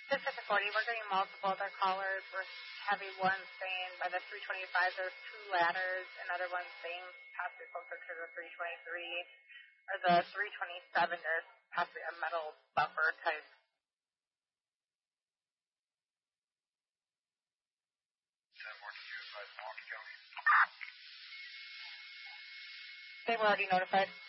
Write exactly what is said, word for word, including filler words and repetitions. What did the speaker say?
Pacific forty, we're getting multiple other callers. We're having one saying by the three twenty-five there's two ladders, another one saying possibly closer to the three twenty-three, or the three twenty-seven there's possibly a metal buffer type. They were already notified.